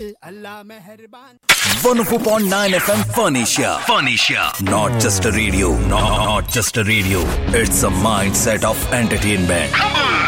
Allah Mehrban 104.9 FM Furnisher. Furnisher. Not just a radio. Not just a radio. It's a mindset of entertainment.